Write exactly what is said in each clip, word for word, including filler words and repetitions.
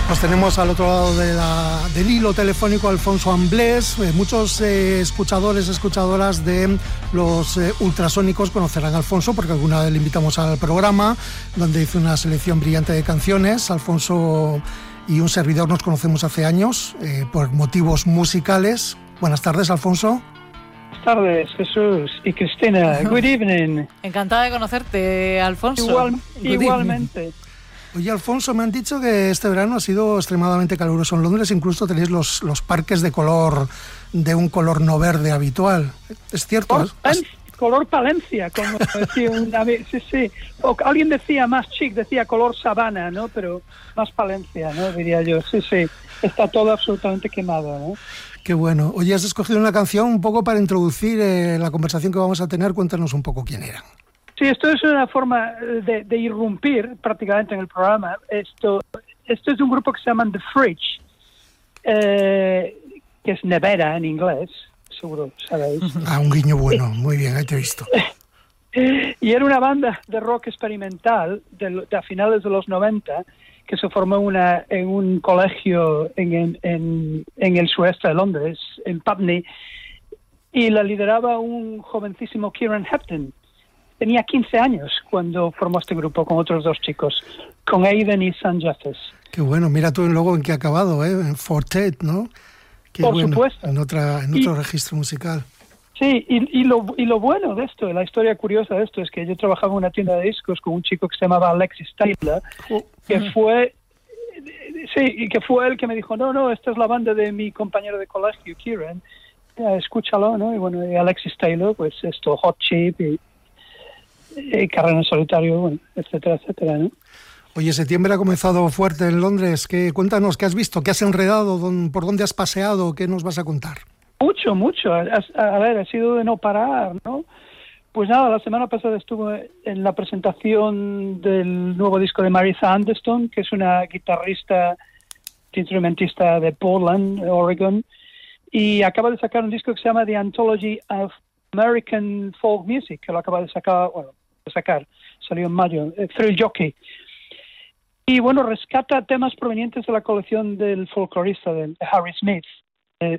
Pues tenemos al otro lado de la, del hilo telefónico a Alfonso Amblés. Eh, muchos eh, escuchadores, escuchadoras de los eh, ultrasónicos conocerán a Alfonso porque alguna vez le invitamos al programa donde hizo una selección brillante de canciones. Alfonso y un servidor nos conocemos hace años eh, por motivos musicales. Buenas tardes, Alfonso. Buenas tardes, Jesús y Cristina. Good evening. Encantada de conocerte, Alfonso. Igual, Good igualmente. evening. Oye, Alfonso, me han dicho que este verano ha sido extremadamente caluroso en Londres, incluso tenéis los, los parques de color, de un color no verde habitual. ¿Es cierto? Color, ¿Has... color Palencia, como decía una vez, sí, sí. O alguien decía más chic, decía color sabana, ¿no? Pero más Palencia, ¿no? Diría yo, sí, sí. Está todo absolutamente quemado, ¿no? Qué bueno. Oye, has escogido una canción un poco para introducir eh, la conversación que vamos a tener. Cuéntanos un poco quién era. Sí, esto es una forma de, de irrumpir prácticamente en el programa. Esto, esto es de un grupo que se llama The Fridge, eh, que es nevera en inglés, seguro sabéis. Ah, un guiño bueno, muy bien, ahí te he visto. Y era una banda de rock experimental de, de a finales de los noventa que se formó una, en un colegio en, en, en el sueste de Londres, en Putney, y la lideraba un jovencísimo Kieran Hepton. Tenía quince años cuando formó este grupo con otros dos chicos, con Aiden y Sam Jeffers. Qué bueno, mira tú luego en qué ha acabado, ¿eh? En Fortet, ¿no? Qué Por bueno, supuesto. En, otra, en otro y, registro musical. Sí, y, y, lo, y lo bueno de esto, la historia curiosa de esto, es que yo trabajaba en una tienda de discos con un chico que se llamaba Alexis Taylor, que fue, sí, que fue el que me dijo, no, no, esta es la banda de mi compañero de colegio, Kieran, ya, escúchalo, ¿no? Y bueno, y Alexis Taylor, pues esto, Hot Chip y... Eh, carrera en solitario, bueno, etcétera, etcétera, ¿no? Oye, septiembre ha comenzado fuerte en Londres. ¿Qué, cuéntanos, ¿qué has visto? ¿Qué has enredado? ¿Por dónde has paseado? ¿Qué nos vas a contar? Mucho, mucho. A, a, a ver, ha sido de no parar, ¿no? Pues nada, la semana pasada estuve en la presentación del nuevo disco de Marisa Anderson, que es una guitarrista, instrumentista de Portland, Oregon, y acaba de sacar un disco que se llama The Anthology of American Folk Music, que lo acaba de sacar, bueno, de sacar, salió en mayo, eh, Thrill Jockey. Y bueno, rescata temas provenientes de la colección del folclorista, de, de Harry Smith. Eh,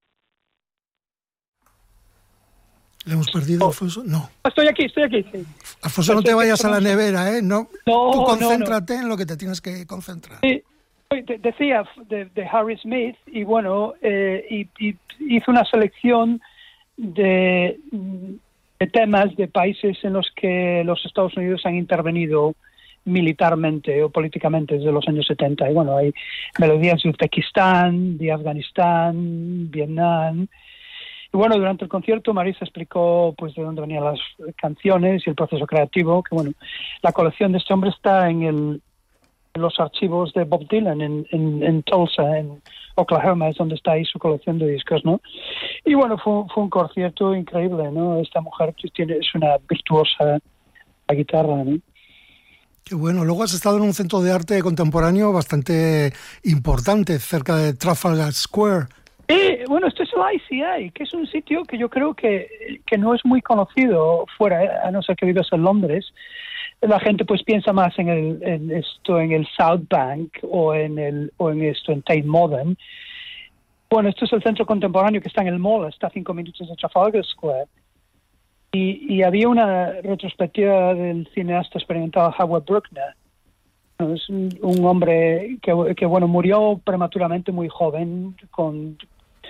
¿Le hemos perdido, oh, Alfonso? No. Estoy aquí, estoy aquí, sí. Alfonso, no te vayas a la nevera, ¿eh? No, no tú concéntrate no, no. en lo que te tienes que concentrar. Sí, decía de, de Harry Smith, y bueno, eh, y, y hizo una selección De, de temas de países en los que los Estados Unidos han intervenido militarmente o políticamente desde los años setenta. Y bueno, hay melodías de Uzbekistán, de Afganistán, Vietnam. Y bueno, durante el concierto Marisa explicó pues de dónde venían las canciones y el proceso creativo, que bueno, la colección de este hombre está en el en los archivos de Bob Dylan en, en, en Tulsa, en Oklahoma, es donde está ahí su colección de discos, ¿no? Y bueno, fue, fue un concierto increíble, ¿no? Esta mujer tiene, es una virtuosa la guitarra, ¿no? Qué bueno. Luego has estado en un centro de arte contemporáneo bastante importante, cerca de Trafalgar Square. Sí, bueno, esto es el I C A, que es un sitio que yo creo que, que no es muy conocido fuera, a no ser que vivas en Londres. La gente pues piensa más en el en esto en el South Bank o en el o en esto en Tate Modern. Bueno, esto es el centro contemporáneo que está en el Mall, está a cinco minutos de Trafalgar Square. Y, y había una retrospectiva del cineasta experimentado Howard Bruckner. Es un, un hombre que, que bueno murió prematuramente muy joven, con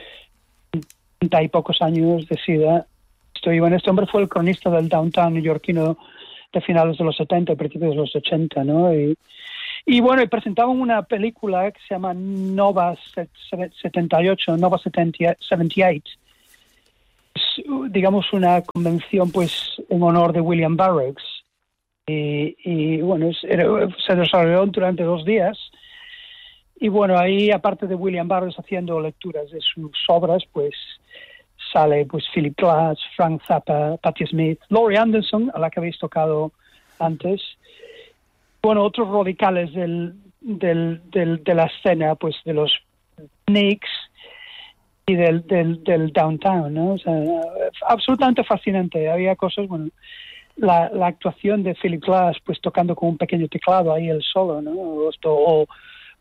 treinta y pocos años de sida. Estoy, bueno, este hombre fue el cronista del downtown neoyorquino de finales de los setenta y principios de los ochenta, ¿no? Y, y bueno, y presentaban una película que se llama Nova setenta y ocho, Nova setenta y ocho. Es, digamos, una convención, pues, en honor de William Burroughs. Y, y bueno, es, era, se desarrolló durante dos días. Y bueno, ahí, aparte de William Burroughs haciendo lecturas de sus obras, pues, sale pues Philip Glass, Frank Zappa, Patti Smith, Laurie Anderson, a la que habéis tocado antes. Bueno, otros radicales del, del, del, de la escena, pues de los Knicks y del, del, del downtown, ¿no? O sea, absolutamente fascinante. Había cosas, bueno, la, la actuación de Philip Glass, pues tocando con un pequeño teclado ahí el solo, ¿no? O, o,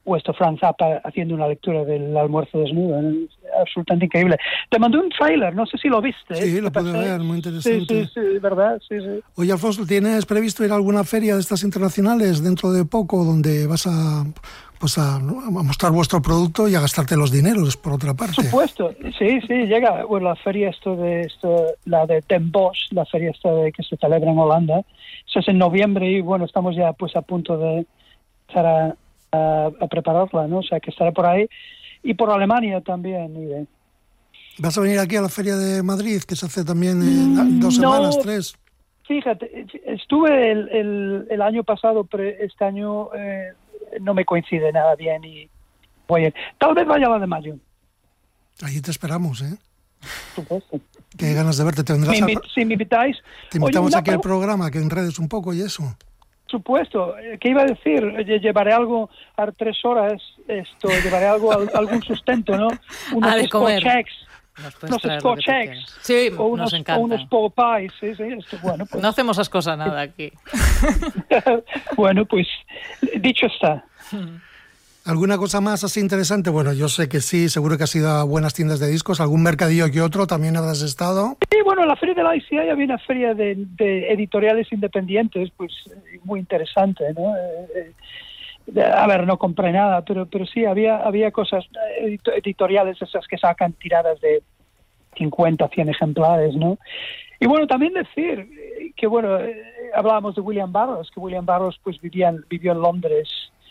puesto Frank Zappa haciendo una lectura del Almuerzo Desnudo, ¿no? Absolutamente increíble. Te mandé un trailer, no sé si lo viste. Sí, lo pude ver, muy interesante. Sí, sí, sí, verdad, sí, sí. Oye, Alfonso, ¿tienes previsto ir a alguna feria de estas internacionales dentro de poco donde vas a, pues a, ¿no? a mostrar vuestro producto y a gastarte los dineros, por otra parte? Por supuesto, sí, sí, llega. Bueno, la feria esto de esto, la de Den Bosch, la feria esta de, que se celebra en Holanda, eso es en noviembre y bueno, estamos ya pues a punto de empezar a, a, a prepararla, ¿no? O sea, que estará por ahí. Y por Alemania también iré. ¿Vas a venir aquí a la Feria de Madrid, que se hace también en dos semanas, no, tres? Fíjate, estuve el, el, el año pasado, pero este año eh, no me coincide nada bien y voy a ir. Tal vez vaya a la de mayo. Allí te esperamos, ¿eh? Supuesto. Qué ganas de verte. ¿Te vendrás me, a... Si me invitáis... Te invitamos Oye, aquí al pre... programa, que enredes un poco y eso. Supuesto. ¿Qué iba a decir? Llevaré algo a tres horas, esto, llevaré algo, algún sustento, ¿no? Unos ah, de comer. Scotch eggs. Unos Scotch eggs. Sí, o unos, nos encanta. O unos pork pies. Sí, sí, esto, bueno, pues. No hacemos esas cosas nada aquí. Bueno, pues, dicho está. ¿Alguna cosa más así interesante? Bueno, yo sé que sí, seguro que has ido a buenas tiendas de discos, algún mercadillo que otro, también habrás estado. Sí, bueno, en la feria de la I C A había una feria de, de editoriales independientes, pues muy interesante, ¿no? Eh, eh, a ver, no compré nada, pero pero sí, había había cosas editoriales esas que sacan tiradas de cincuenta, cien ejemplares, ¿no? Y bueno, también decir que, bueno, eh, hablábamos de William Burroughs, que William Burroughs pues vivía, vivió en Londres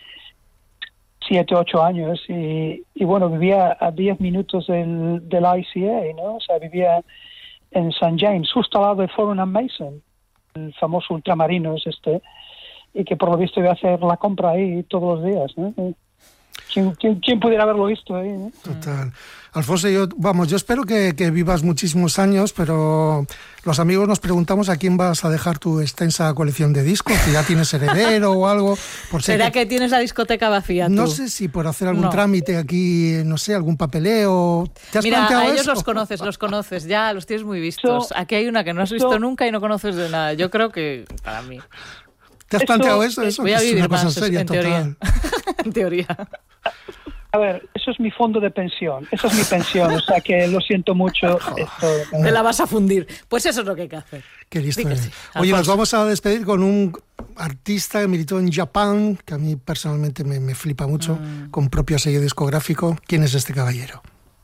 siete, ocho años y, y bueno, vivía a diez minutos del, del I C A, ¿no? O sea, vivía en Saint James, justo al lado de Forum and Mason, el famoso ultramarinos este, y que por lo visto iba a hacer la compra ahí todos los días, ¿no? ¿Quién, quién, quién pudiera haberlo visto ahí, ¿no? Total. Alfonso, yo, vamos, yo espero que, que vivas muchísimos años, pero los amigos nos preguntamos a quién vas a dejar tu extensa colección de discos, si ya tienes heredero o algo. Por ¿Será que, que tienes la discoteca vacía tú? No sé si por hacer algún no. trámite aquí, no sé, algún papeleo. ¿Te has Mira, planteado a ellos eso? los conoces, los conoces, ya los tienes muy vistos. So, aquí hay una que no has so, visto nunca y no conoces de nada. Yo creo que, para mí... ¿Te has eso, planteado eso? Eso voy a es vivir una cosa más, seria, en total. teoría. En teoría. A ver, eso es mi fondo de pensión, esa es mi pensión, o sea que lo siento mucho. Esto, Te la vas a fundir. Pues eso es lo que hay que hacer. Qué listo Sí que eres. sí. Oye, Alfonso. nos vamos a despedir con un artista que militó en Japón, que a mí personalmente me, me flipa mucho, mm. con propio sello discográfico. ¿Quién es este caballero?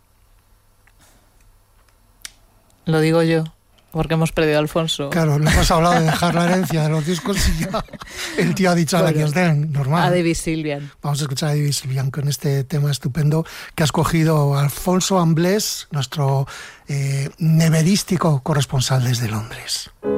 Lo digo yo, porque hemos perdido a Alfonso. Claro, le hemos hablado de dejar la herencia de los discos y ya el tío ha dicho a la que os den, normal. A David Sylvian. Vamos a escuchar a David Sylvian con este tema estupendo que ha escogido Alfonso Amblés, nuestro eh, neverístico corresponsal desde Londres.